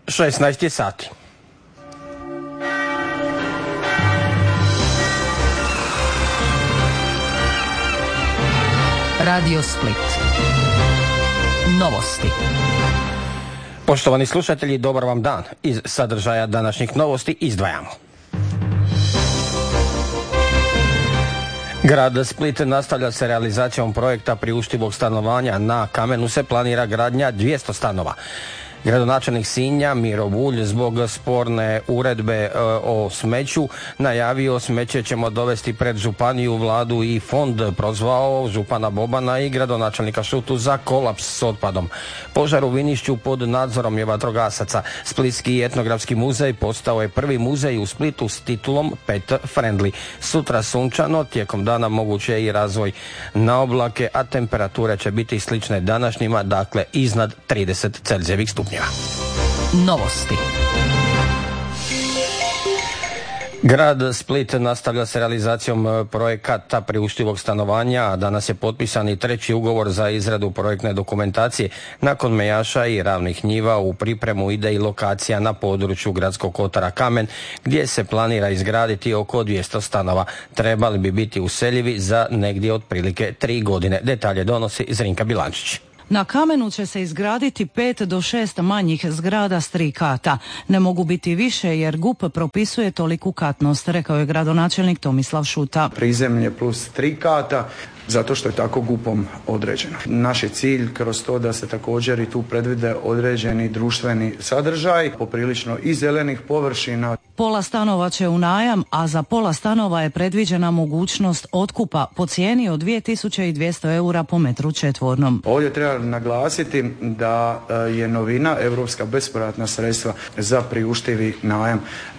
16 je sati. Radio Split. Novosti. Poštovani slušatelji, dobar vam dan. Iz sadržaja današnjih novosti izdvajamo. Grad Split nastavlja se realizacijom projekta priuštivog stanovanja. Na Kamenu se planira gradnja 200 stanova. Gradonačelnik Sinja Miro Bulj zbog sporne uredbe o smeću najavio smeće ćemo dovesti pred županiju, vladu i fond, prozvao župana Bobana i gradonačelnika Šutu za kolaps s otpadom. Požar u Vinišću pod nadzorom je vatrogasaca. Splitski etnografski muzej postao je prvi muzej u Splitu s titulom Pet Friendly. Sutra sunčano, tijekom dana moguće je i razvoj na oblake, a temperature će biti slične današnjima, dakle iznad 30 Celzijevih stupnjeva. Novosti. Grad Split nastavlja se realizacijom projekata priuštivog stanovanja, a danas je potpisan i treći ugovor za izradu projektne dokumentacije. Nakon Mejaša i Ravnih njiva u pripremu ide i lokacija na području gradskog kotara Kamen, gdje se planira izgraditi oko 200 stanova. Trebali bi biti useljivi za negdje otprilike 3 godine. Detalje donosi Zrinka Bilančić. Na Kamenu će se izgraditi 5 do 6 manjih zgrada s 3 kata. Ne mogu biti više jer GUP propisuje toliku katnost, rekao je gradonačelnik Tomislav Šuta. Prizemlje plus 3 kata, zato što je tako GUP-om određeno. Naš je cilj kroz to da se također i tu predvide određeni društveni sadržaj, poprilično i zelenih površina. Pola stanova će u najam, a za pola stanova je predviđena mogućnost otkupa po cijeni od 2200 eura po metru četvornom. Ovdje treba naglasiti da je novina europska bespovratna sredstva za priuštivi najam.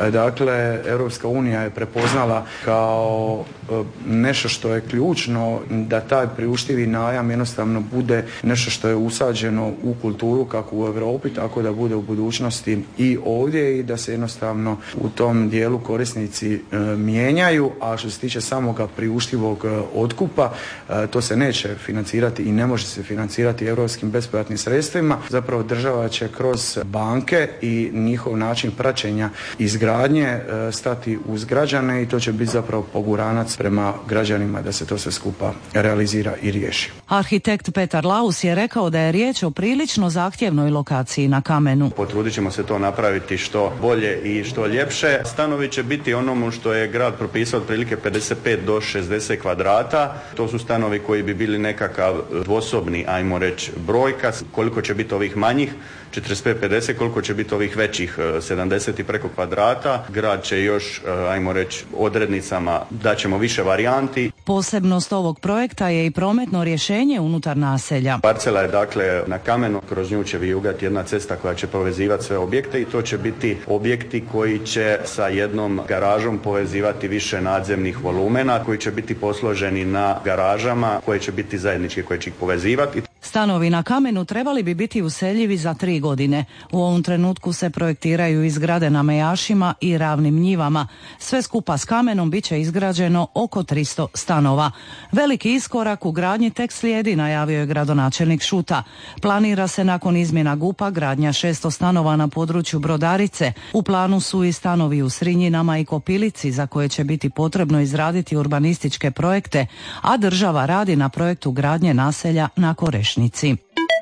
Dakle, Europska unija je prepoznala kao nešto što je ključno da taj priuštivi najam jednostavno bude nešto što je usađeno u kulturu kako u Europi, tako da bude u budućnosti i ovdje i da se jednostavno u tom dijelu korisnici mijenjaju, a što se tiče samoga priuštivog otkupa, to se neće financirati i ne može se financirati europskim bespovratnim sredstvima. Zapravo država će kroz banke i njihov način praćenja izgradnje stati uz građane i to će biti zapravo poguranac prema građanima da se to sve skupa realizira i riješi. Arhitekt Petar Laus je rekao da je riječ o prilično zahtjevnoj lokaciji na Kamenu. Potrudit ćemo se to napraviti što bolje i što ljepše. Stanovi će biti onomu što je grad propisao otprilike 55 do 60 kvadrata. To su stanovi koji bi bili nekakav dvosobni, ajmo reći, brojka. Koliko će biti ovih manjih, 45-50, koliko će biti ovih većih, 70 i preko kvadrata. Grad će još, ajmo reći, odrednicama daćemo više varijanti. Posebnost ovog projekta je i prometno rješenje unutar naselja. Parcela je dakle na Kamenu, kroz nju će vijugati jedna cesta koja će povezivati sve objekte i to će biti objekti koji će sa jednom garažom povezivati više nadzemnih volumena koji će biti posloženi na garažama koje će biti zajedničke, koje će ih povezivati. Stanovi na Kamenu trebali bi biti useljivi za 3 godine. U ovom trenutku se projektiraju i zgrade na Mejašima i Ravnim njivama. Sve skupa s Kamenom bit će izgrađeno oko 300 stanova. Veliki iskorak u gradnji tek slijedi, najavio je gradonačelnik Šuta. Planira se nakon izmjena GUP-a gradnja 600 stanova na području Brodarice. U planu su i stanovi u Srinjinama i Kopilici za koje će biti potrebno izraditi urbanističke projekte, a država radi na projektu gradnje naselja na Korešnici.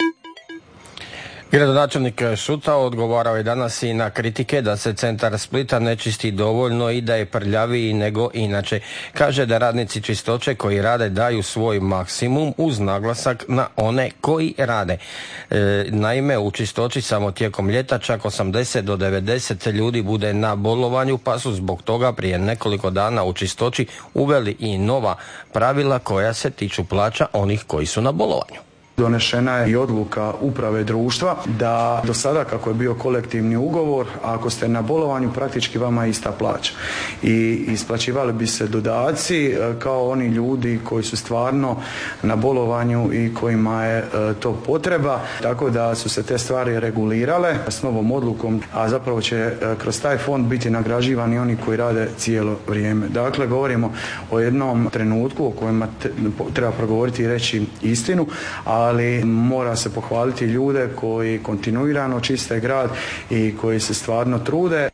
Gradonačelnik Šuta odgovarao je danas i na kritike da se centar Splita ne čisti dovoljno i da je prljaviji nego inače. Kaže da radnici čistoće koji rade daju svoj maksimum uz naglasak na one koji rade. Naime, u čistoći samo tijekom ljeta čak 80 do 90 ljudi bude na bolovanju, pa su zbog toga prije nekoliko dana u čistoći uveli i nova pravila koja se tiču plaća onih koji su na bolovanju. Donešena je i odluka uprave društva da do sada kako je bio kolektivni ugovor, a ako ste na bolovanju praktički vama je ista plaća. I isplaćivali bi se dodaci kao oni ljudi koji su stvarno na bolovanju i kojima je to potreba. Tako da su se te stvari regulirale s novom odlukom, a zapravo će kroz taj fond biti nagrađivani oni koji rade cijelo vrijeme. Dakle, govorimo o jednom trenutku o kojem treba progovoriti i reći istinu, a ali mora se pohvaliti ljude koji kontinuirano čiste grad i koji se stvarno trude.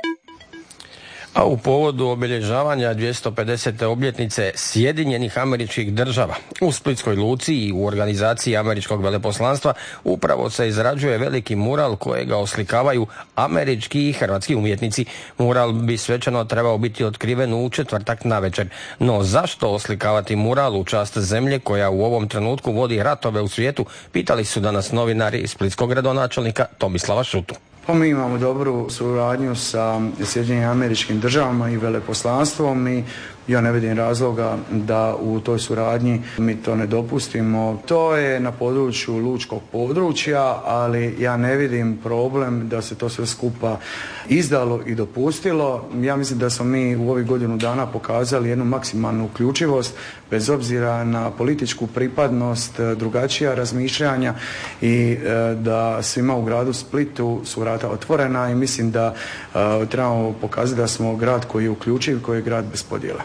A u povodu obilježavanja 250. obljetnice Sjedinjenih Američkih Država u Splitskoj luci i u organizaciji Američkog veleposlanstva upravo se izrađuje veliki mural kojega oslikavaju američki i hrvatski umjetnici. Mural bi svečano trebao biti otkriven u četvrtak navečer. No zašto oslikavati mural u čast zemlje koja u ovom trenutku vodi ratove u svijetu, pitali su danas novinari splitskog gradonačelnika Tomislava Šutu. Pa mi imamo dobru suradnju sa Sjedinjenim Američkim Državama i veleposlanstvom i ja ne vidim razloga da u toj suradnji mi to ne dopustimo. To je na području lučkog područja, ali ja ne vidim problem da se to sve skupa izdalo i dopustilo. Ja mislim da smo mi u ovih godinu dana pokazali jednu maksimalnu uključivost bez obzira na političku pripadnost, drugačija razmišljanja i da svima u gradu Splitu su vrata otvorena i mislim da trebamo pokazati da smo grad koji je uključiv, koji je grad bez podjela.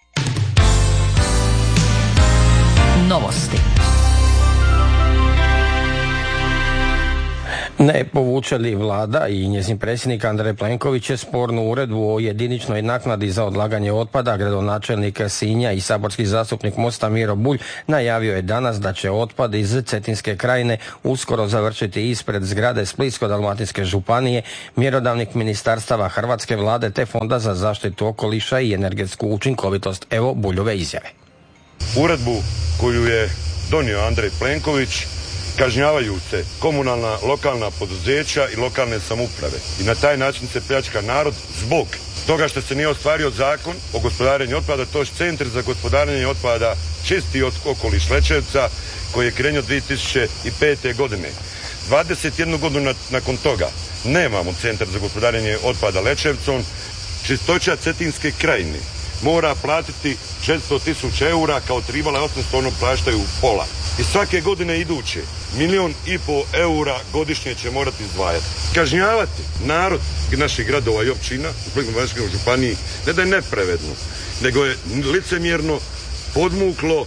Novosti. Ne povuče li vlada i njezin predsjednik Andrej Plenković je spornu uredbu o jediničnoj naknadi za odlaganje otpada, gradonačelnik Sinja i saborski zastupnik Mosta Miro Bulj najavio je danas da će otpad iz Cetinske krajine uskoro završiti ispred zgrade Splitsko-dalmatinske županije, mjerodavnih ministarstava hrvatske vlade te Fonda za zaštitu okoliša i energetsku učinkovitost. Evo Buljove izjave. Uredbu koju je donio Andrej Plenković kažnjavaju se komunalna, lokalna poduzeća i lokalne samouprave. I na taj način se pljačka narod zbog toga što se nije ostvario zakon o gospodarenju otpada, to je Centar za gospodarenje otpada Čisti okoliš Lećevca koji je krenuo 2005. godine. 21 godinu nakon toga nemamo Centar za gospodarenje otpada Lećevcom. Čistoća Cetinske krajine mora platiti 400.000 eura kao tribala 800, ono plaštaju pola. I svake godine iduće 1,5 milijuna eura godišnje će morati izdvajati. Kažnjavati narod naših gradova i općina u Splitsko-dalmatinskoj županiji ne da je nepravedno, nego je licemjerno, podmuklo.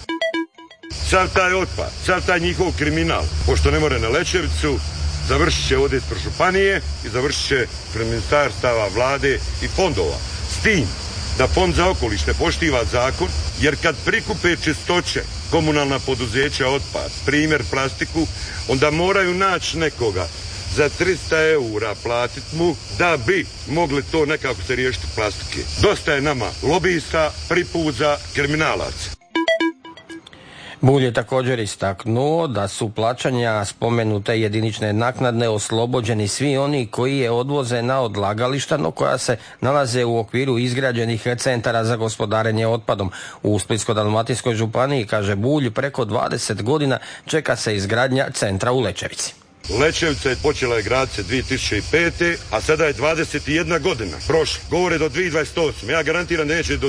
Sav taj otpad, sav taj njihov kriminal, pošto ne more na Lećevicu, završit će ovdje ispred županije i završit će pred ministarstava, vlade i fondova. S tim da Fond za okoliš ne poštiva zakon, jer kad prikupe čistoće komunalna poduzeća otpad, primjer plastiku, onda moraju naći nekoga za 300 eura platiti mu da bi mogli to nekako se riješiti plastike. Dosta je nama lobista, pripuza, kriminalaca. Bulj je također istaknuo da su plaćanja spomenute jedinične naknade oslobođeni svi oni koji je odvoze na odlagališta, no koja se nalaze u okviru izgrađenih centara za gospodarenje otpadom. U Splitsko-dalmatinskoj županiji, kaže Bulj, preko 20 godina čeka se izgradnja centra u Lećevici. Lećevica je počela graditi se 2005. a sada je 21 godina prošla. Govore do 2028. Ja garantiram da neće do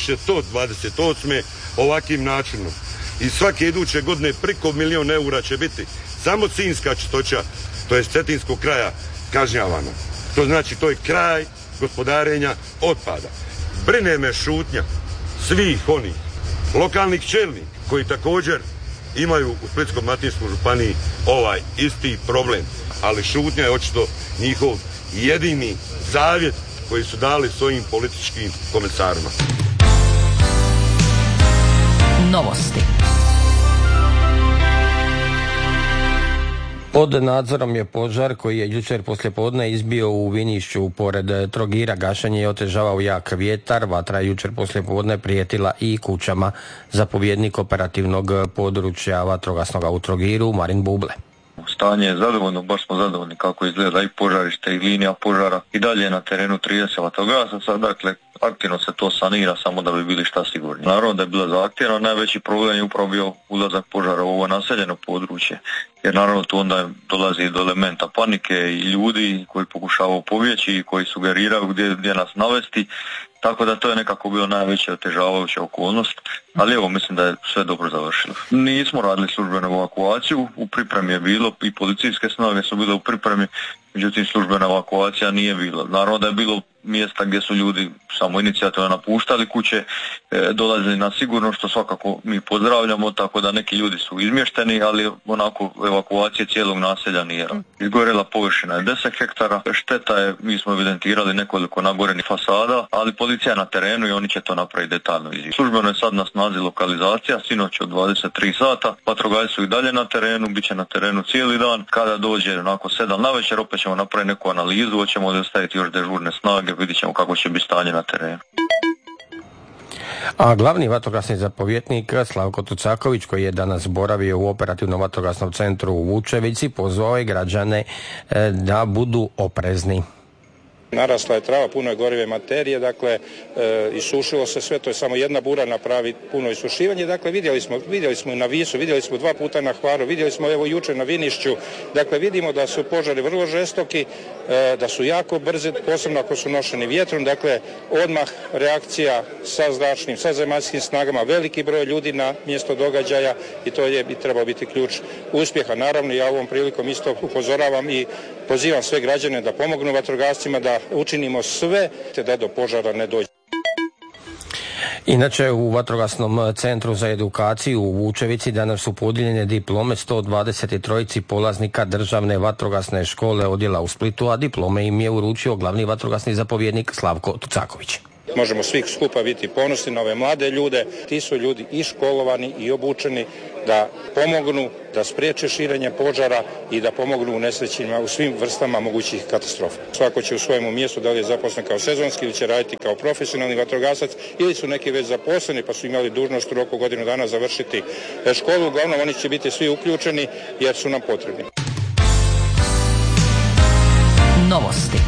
2128. ovakvim načinom. I svake iduće godine preko 1 milijun eura će biti samo Sinjska čistoća, to je Cetinskog kraja, kažnjavana. To znači to je kraj gospodarenja otpada. Brine me šutnja svih onih lokalnih čelnika koji također imaju u Splitsko-dalmatinskoj županiji ovaj isti problem, ali šutnja je očito njihov jedini zavjet koji su dali svojim političkim komesarima. Novosti. Pod nadzorom je požar koji je jučer poslijepodne izbio u Vinišću pored Trogira. Gašenje je otežavao jak vjetar, vatra je jučer poslijepodne prijetila i kućama. Zapovjednik operativnog područja vatrogasnoga u Trogiru, Marin Buble. Stanje je zadovoljno, baš smo zadovoljni kako izgleda i požarište i linija požara. I dalje je na terenu 30 vatrogasaca, dakle aktivno se to sanira samo da bi bili šta sigurni. Naravno da je bila zahtjevna, najveći problem je upravo bio ulazak požara u ovo naseljeno područje, jer naravno tu onda dolazi do elementa panike i ljudi koji pokušavaju pobjeći i koji sugeriraju gdje nas navesti, tako da to je nekako bilo najveća otežavajuća okolnost, ali evo mislim da je sve dobro završilo. Nismo radili službenu evakuaciju, u pripremi je bilo i policijske snage su bile u pripremi, međutim službena evakuacija nije bila. Naravno da je bilo mjesta gdje su ljudi samoinicijativno napuštali kuće, dolazili na sigurno, što svakako mi pozdravljamo, tako da neki ljudi su izmješteni, ali onako evakuacije cijelog naselja nije. Izgorjela površina je 10 hektara, šteta je, mi smo evidentirali nekoliko nagorenih fasada, ali policija je na terenu i oni će to napraviti detaljno izvješće. Službeno je sad na snazi lokalizacija, sinoć od 23 sata, vatrogasci su i dalje na terenu, bit će na terenu cijeli dan. Kada dođe onako 7 navečer, opet ćemo napraviti neku analizu, hoćemo dostaviti još dežurne snage, vidit ćemo kako će biti stanje na terenu. A glavni vatrogasni zapovjednik Slavko Tucaković, koji je danas boravio u operativnom vatrogasnom centru u Vučevici, pozvao je građane da budu oprezni. Narasla je trava, puno je gorive materije, dakle isušilo se sve, to je samo jedna bura napravi puno isušivanje, dakle vidjeli smo na Visu, vidjeli smo 2 puta na Hvaru, vidjeli smo evo jučer na Vinišću, dakle vidimo da su požari vrlo žestoki, da su jako brzi, posebno ako su nošeni vjetrom, dakle odmah reakcija sa zračnim, sa zemaljskim snagama, veliki broj ljudi na mjesto događaja i to bi trebao biti ključ uspjeha. Naravno, ja ovom prilikom isto upozoravam i pozivam sve građane da pomognu vatrogascima, da učinimo sve te da do požara ne dođe. Inače, u Vatrogasnom centru za edukaciju u Vučevici danas su podijeljene diplome 123 polaznika državne vatrogasne škole odjela u Splitu, a diplome im je uručio glavni vatrogasni zapovjednik Slavko Tucaković. Možemo svi skupa biti ponosni na ove mlade ljude. Ti su ljudi i školovani i obučeni da pomognu, da spriječe širenje požara i da pomognu u nesrećima u svim vrstama mogućih katastrofa. Svako će u svojemu mjestu, da li je zaposlen kao sezonski ili će raditi kao profesionalni vatrogasac ili su neki već zaposleni pa su imali dužnost u roku godinu dana završiti školu. Uglavnom oni će biti svi uključeni jer su nam potrebni. Novosti.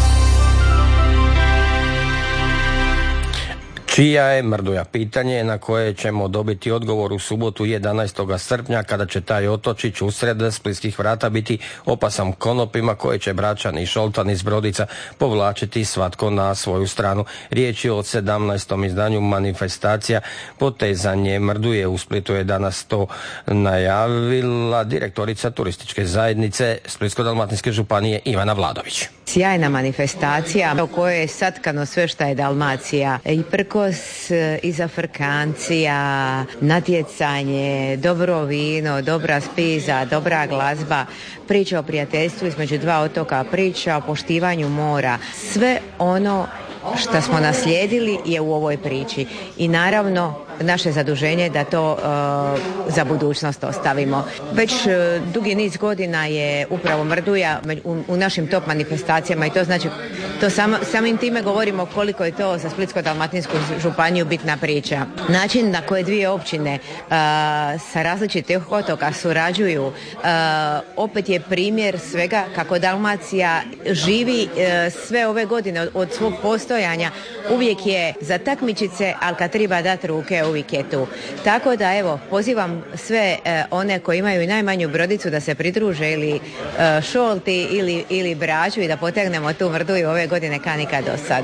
Čija je Mrduja? Pitanje na koje ćemo dobiti odgovor u subotu 11. srpnja kada će taj otočić usred splitskih vrata biti opasan konopima koje će Bračani i Šoltani iz Brodica povlačiti svatko na svoju stranu. Riječ je o 17. izdanju manifestacija Potezanje Mrduje. U Splitu je danas to najavila direktorica turističke zajednice Splitsko-dalmatinske županije Ivana Vladović. Sjajna manifestacija u kojoj je satkano sve šta je Dalmacija, i prkos, i zafrkancija, natjecanje, dobro vino, dobra spiza, dobra glazba, priča o prijateljstvu između 2 otoka, priča o poštivanju mora. Sve ono što smo naslijedili je u ovoj priči i naravno naše zaduženje da to za budućnost ostavimo. Već dugi niz godina je upravo Mrduja u našim top manifestacijama i to znači, to samim time govorimo koliko je to za Splitsko-dalmatinsku županiju bitna priča. Način na koje 2 općine sa različitih otoka surađuju opet je primjer svega kako Dalmacija živi sve ove godine od svog postojanja. Uvijek je za takmičice, ali kad treba dati ruke uvijek je tu. Tako da evo, pozivam sve one koji imaju i najmanju brodicu da se pridruže ili Šolti ili Braču i da potegnemo tu Mrduju ove godine kao nikad do sad.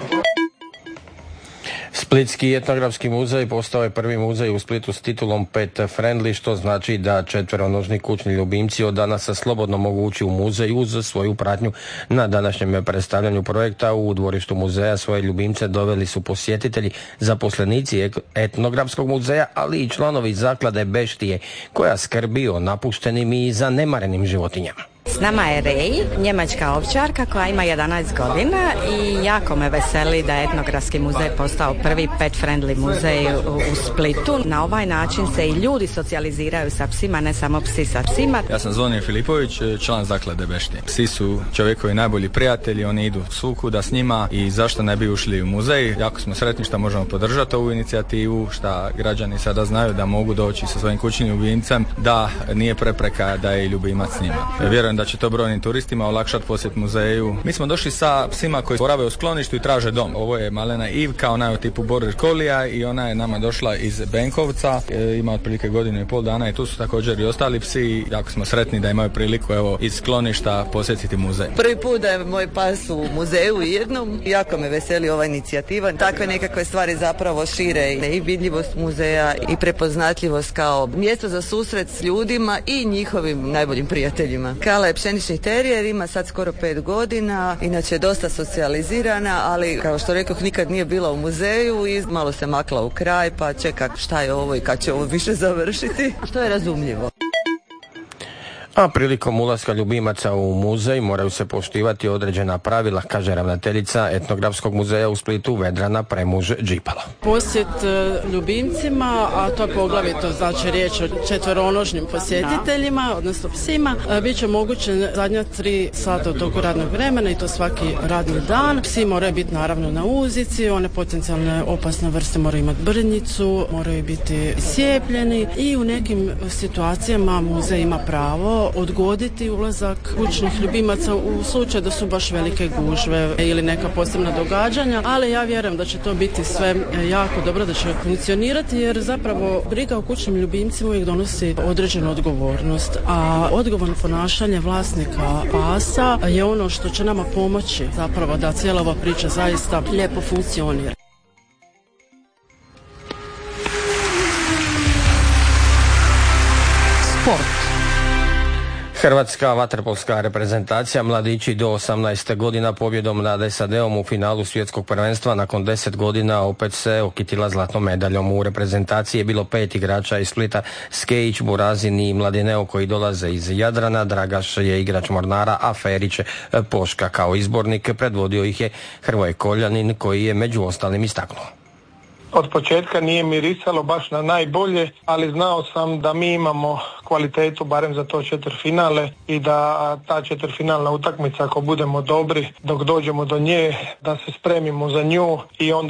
Splitski etnografski muzej postao je prvi muzej u Splitu s titulom Pet Friendly, što znači da 4-nožni kućni ljubimci od danas slobodno mogu ući u muzej uz svoju pratnju. Na današnjem predstavljanju projekta u dvorištu muzeja svoje ljubimce doveli su posjetitelji, zaposlenici etnografskog muzeja, ali i članovi zaklade Beštije, koja skrbi o napuštenim i zanemarenim životinjama. S nama je Rej, njemačka ovčarka koja ima 11 godina i jako me veseli da je etnografski muzej postao prvi pet friendly muzej u Splitu. Na ovaj način se i ljudi socijaliziraju sa psima, ne samo psi sa psima. Ja sam Zvonimir Filipović, član zaklade Beštije. Psi su čovjekovi najbolji prijatelji, oni idu svukuda s njima i zašto ne bi ušli u muzej. Jako smo sretni što možemo podržati ovu inicijativu, što građani sada znaju da mogu doći sa svojim kućnim ljubimcem, da nije prepreka da je i ljubimac s njima. Vjerujem da će to brojnim turistima olakšati posjet muzeju. Mi smo došli sa psima koji borave u skloništu i traže dom. Ovo je malena Ivka, ona je u tipu border collija i ona je nama došla iz Benkovca. Ima otprilike 1,5 godina i tu su također i ostali psi. Jako smo sretni da imaju priliku evo iz skloništa posjetiti muzej. Prvi put da je moj pas u muzeju jednom. Jako me veseli ova inicijativa. Takve nekakve stvari zapravo šire i vidljivost muzeja i prepoznatljivost kao mjesto za susret s ljudima i njihovim najboljim prijateljima. Kala je pšenični terijer, ima sad skoro 5 godina, inače je dosta socijalizirana, ali kao što rekoh nikad nije bila u muzeju i malo se makla u kraj pa čeka šta je ovo i kad će ovo više završiti, što je razumljivo. A prilikom ulaska ljubimaca u muzej moraju se poštivati određena pravila, kaže ravnateljica Etnografskog muzeja u Splitu Vedrana Premuž Džipalo. Posjet ljubimcima, a to poglavito znači riječ o četveronožnim posjetiteljima, odnosno psima, bit će omogućen zadnja 3 sata od toku radnog vremena i to svaki radni dan. Psi moraju biti naravno na uzici, one potencijalne opasne vrste moraju imati brnjicu, moraju biti cijepljeni i u nekim situacijama muzej ima pravo odgoditi ulazak kućnih ljubimaca u slučaju da su baš velike gužve ili neka posebna događanja, ali ja vjerujem da će to biti sve jako dobro, da će funkcionirati jer zapravo briga o kućnim ljubimcima uvijek donosi određenu odgovornost, a odgovorno ponašanje vlasnika pasa je ono što će nama pomoći zapravo da cijela ova priča zaista lijepo funkcionira. Sport. Hrvatska vaterpolska reprezentacija mladići do 18 godina pobjedom nad SAD-om u finalu svjetskog prvenstva nakon 10 godina opet se okitila zlatnom medaljom. U reprezentaciji je bilo 5 igrača iz Splita, Skejić, Burazin i Mladineo koji dolaze iz Jadrana. Dragaš je igrač Mornara, a Ferić Poška. Kao izbornik predvodio ih je Hrvoje Koljanin koji je među ostalim istaknuo. Od početka nije mirisalo baš na najbolje, ali znao sam da mi imamo kvalitetu barem za to četvrtfinale i da ta četvrtfinalna utakmica ako budemo dobri dok dođemo do nje, da se spremimo za nju i onda